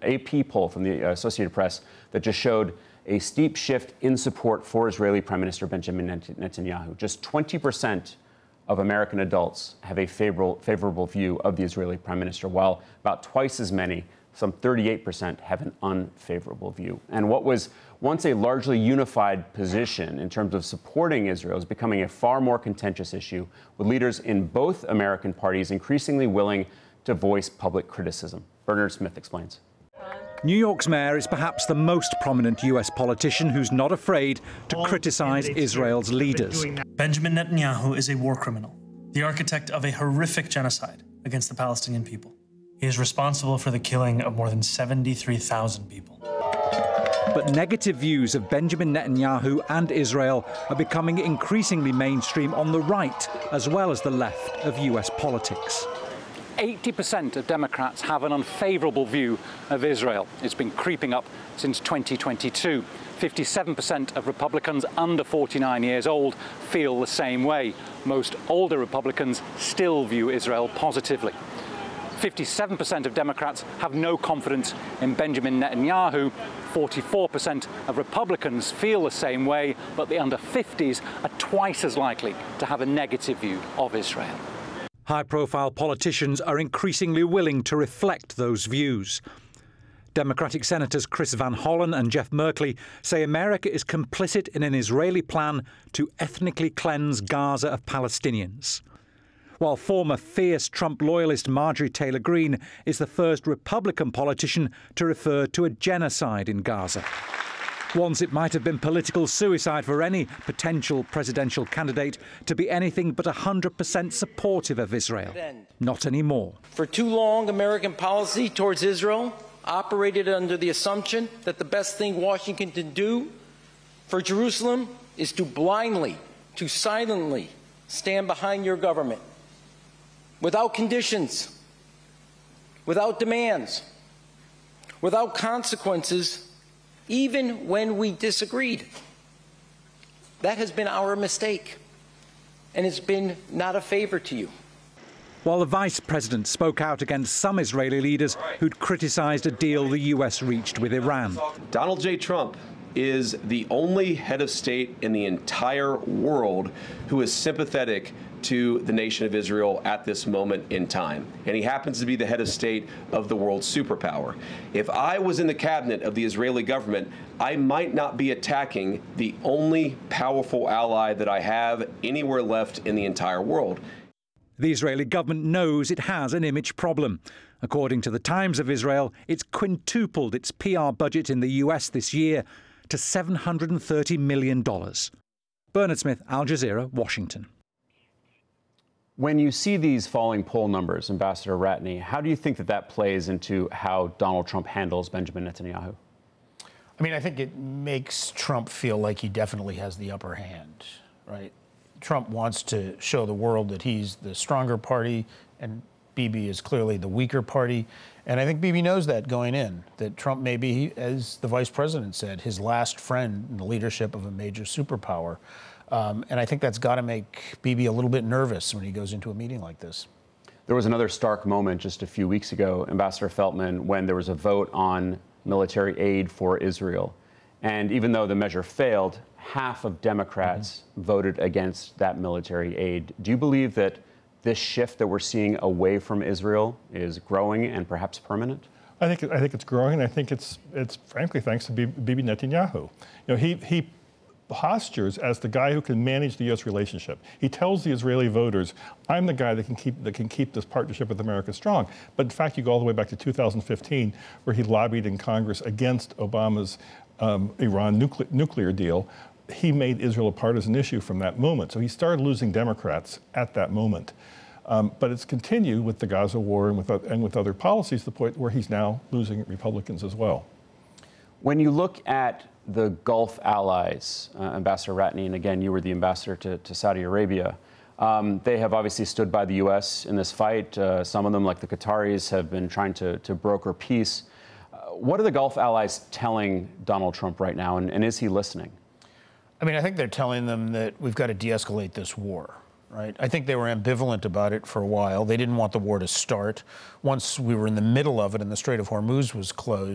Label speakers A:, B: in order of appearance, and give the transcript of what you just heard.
A: AP poll from the Associated Press that just showed a steep shift in support for Israeli Prime Minister Benjamin Netanyahu. Just 20% of American adults have a favorable view of the Israeli Prime Minister, while about twice as many, some 38%, have an unfavorable view. And what was once a largely unified position in terms of supporting Israel is becoming a far more contentious issue, with leaders in both American parties increasingly willing to voice public criticism. Bernard Smith explains.
B: New York's mayor is perhaps the most prominent U.S. politician who's not afraid to criticize Israel's leaders.
C: Benjamin Netanyahu is a war criminal, the architect of a horrific genocide against the Palestinian people. He is responsible for the killing of more than 73,000 people.
B: But negative views of Benjamin Netanyahu and Israel are becoming increasingly mainstream on the right as well as the left of U.S. politics. 80% of Democrats have an unfavorable view of Israel. It's been creeping up since 2022. 57% of Republicans under 49 years old feel the same way. Most older Republicans still view Israel positively. 57% of Democrats have no confidence in Benjamin Netanyahu. 44% of Republicans feel the same way, but the under 50s are twice as likely to have a negative view of Israel. High-profile politicians are increasingly willing to reflect those views. Democratic Senators Chris Van Hollen and Jeff Merkley say America is complicit in an Israeli plan to ethnically cleanse Gaza of Palestinians, while former fierce Trump loyalist Marjorie Taylor Greene is the first Republican politician to refer to a genocide in Gaza. Once it might have been political suicide for any potential presidential candidate to be anything but 100% supportive of Israel. Not anymore.
D: For too long, American policy towards Israel operated under the assumption that the best thing Washington can do for Jerusalem is to blindly, to silently stand behind your government, without conditions, without demands, without consequences, even when we disagreed. That has been our mistake, and it's been not a favor to you.
B: While the vice president spoke out against some Israeli leaders who'd criticized a deal the U.S. reached with Iran.
E: Donald J. Trump is the only head of state in the entire world who is sympathetic to the nation of Israel at this moment in time. And he happens to be the head of state of the world superpower. If I was in the cabinet of the Israeli government, I might not be attacking the only powerful ally that I have anywhere left in the entire world.
B: The Israeli government knows it has an image problem. According to the Times of Israel, it's quintupled its PR budget in the US this year to $730 million. Bernard Smith, Al Jazeera, Washington.
A: When you see these falling poll numbers, Ambassador Ratney, how do you think that plays into how Donald Trump handles Benjamin Netanyahu?
F: I mean, I think it makes Trump feel like he definitely has the upper hand, right? Trump wants to show the world that he's the stronger party, and Bibi is clearly the weaker party. And I think Bibi knows that going in, that Trump may be, as the vice president said, his last friend in the leadership of a major superpower. And I think that's got to make Bibi a little bit nervous when he goes into a meeting like this.
A: There was another stark moment just a few weeks ago, Ambassador Feltman, when there was a vote on military aid for Israel. And even though the measure failed, half of Democrats voted against that military aid. Do you believe that this shift that we're seeing away from Israel is growing and perhaps permanent?
G: I think it's growing. I think it's frankly thanks to Bibi Netanyahu. You know, he postures as the guy who can manage the U.S. relationship. He tells the Israeli voters, I'm the guy that can keep this partnership with America strong. But in fact, you go all the way back to 2015, where he lobbied in Congress against Obama's Iran nuclear deal. He made Israel a partisan issue from that moment. So he started losing Democrats at that moment. But it's continued with the Gaza war and with other policies to the point where he's now losing Republicans as well.
A: When you look at the Gulf allies, Ambassador Ratney, and again, you were the ambassador to Saudi Arabia, they have obviously stood by the U.S. in this fight. Some of them, like the Qataris, have been trying to broker peace. What are the Gulf allies telling Donald Trump right now, and is he listening?
F: I mean, I think they're telling them that we've got to de-escalate this war, right? I think they were ambivalent about it for a while. They didn't want the war to start. Once we were in the middle of it and the Strait of Hormuz was closed,